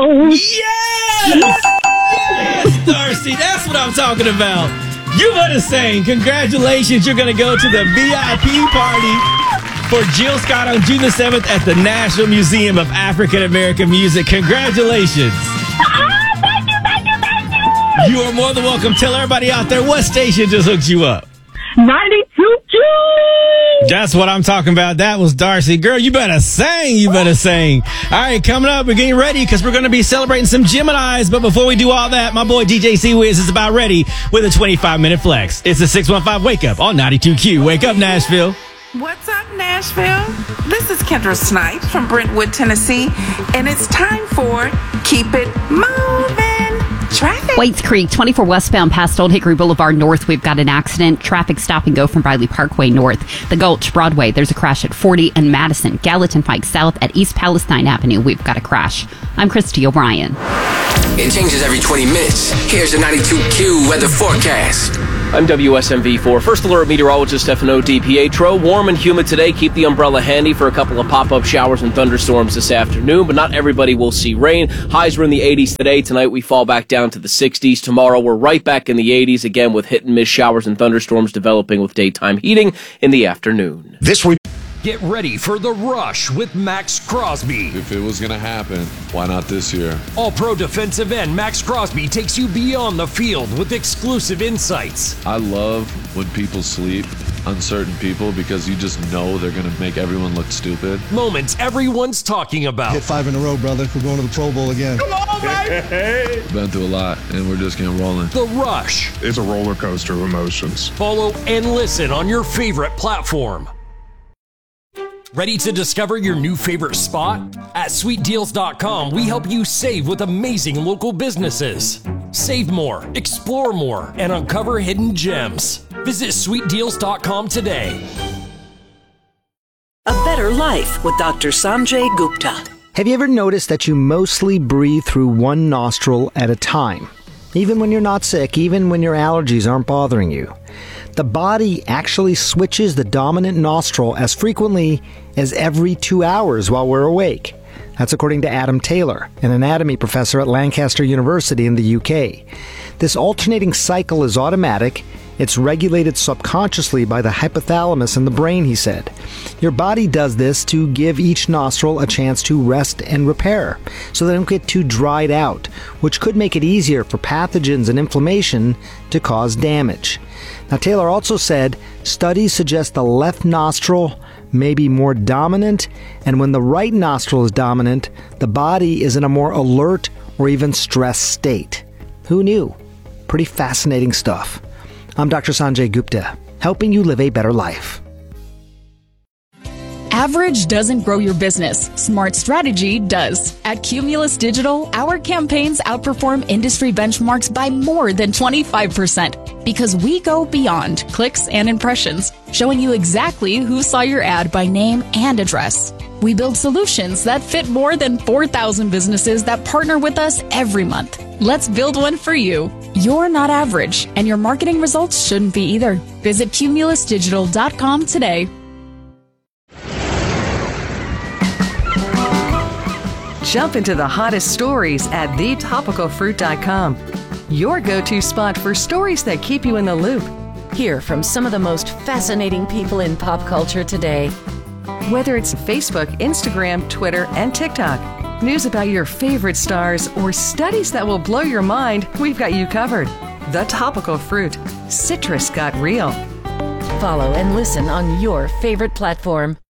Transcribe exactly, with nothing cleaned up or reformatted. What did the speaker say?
Yes! Yes, Darcy, that's what I'm talking about. You better sing. Congratulations. You're going to go to the V I P party for Jill Scott on June the seventh at the National Museum of African American Music. Congratulations. Ah, thank you, thank you, thank you. You are more than welcome. Tell everybody out there what station just hooked you up. ninety-two Q. That's what I'm talking about. That was Darcy. Girl, you better sing. You better sing. All right, coming up, we're getting ready because we're going to be celebrating some Geminis. But before we do all that, my boy D J C-Wiz is about ready with a twenty-five minute flex. It's a six one five Wake Up on ninety-two Q. Wake up, Nashville. What's up, Nashville? This is Kendra Snipes from Brentwood, Tennessee, and it's time for Keep It Moving. Traffic. Waits Creek, twenty-four westbound past Old Hickory Boulevard North. We've got an accident. Traffic stop and go from Briley Parkway North. The Gulch, Broadway, there's a crash at forty and Madison. Gallatin Pike South at East Palestine Avenue. We've got a crash. I'm Christy O'Brien. It changes every twenty minutes. Here's the ninety-two Q weather forecast. I'm W S M V four First Alert Meteorologist Stefano DiPietro. Warm and humid today. Keep the umbrella handy for a couple of pop-up showers and thunderstorms this afternoon, but not everybody will see rain. Highs were in the eighties today. Tonight we fall back down to the sixties. Tomorrow we're right back in the eighties again with hit-and-miss showers and thunderstorms developing with daytime heating in the afternoon. This week. Get ready for The Rush with Max Crosby. If it was going to happen, why not this year? All-pro defensive end Max Crosby takes you beyond the field with exclusive insights. I love when people sleep, uncertain people, because you just know they're going to make everyone look stupid. Moments everyone's talking about. Hit five in a row, brother. We're going to the Pro Bowl again. Come on, baby! We've been through a lot, and we're just getting rolling. The Rush. It's a roller coaster of emotions. Follow and listen on your favorite platform. Ready to discover your new favorite spot? At sweet deals dot com, we help you save with amazing local businesses. Save more, explore more, and uncover hidden gems. Visit sweet deals dot com today. A better life with Doctor Sanjay Gupta. Have you ever noticed that you mostly breathe through one nostril at a time? Even when you're not sick, even when your allergies aren't bothering you. The body actually switches the dominant nostril as frequently as every two hours while we're awake. That's according to Adam Taylor, an anatomy professor at Lancaster University in the U K. This alternating cycle is automatic. It's regulated subconsciously by the hypothalamus in the brain, he said. Your body does this to give each nostril a chance to rest and repair, so they don't get too dried out, which could make it easier for pathogens and inflammation to cause damage. Now, Taylor also said studies suggest the left nostril may be more dominant, and when the right nostril is dominant, the body is in a more alert or even stressed state. Who knew? Pretty fascinating stuff. I'm Doctor Sanjay Gupta, helping you live a better life. Average doesn't grow your business. Smart strategy does. At Cumulus Digital, our campaigns outperform industry benchmarks by more than twenty-five percent because we go beyond clicks and impressions, showing you exactly who saw your ad by name and address. We build solutions that fit more than four thousand businesses that partner with us every month. Let's build one for you. You're not average, and your marketing results shouldn't be either. Visit cumulus digital dot com today. Jump into the hottest stories at the topical fruit dot com. Your go-to spot for stories that keep you in the loop. Hear from some of the most fascinating people in pop culture today. Whether it's Facebook, Instagram, Twitter, and TikTok, news about your favorite stars, or studies that will blow your mind, we've got you covered. The Topical Fruit. Citrus got real. Follow and listen on your favorite platform.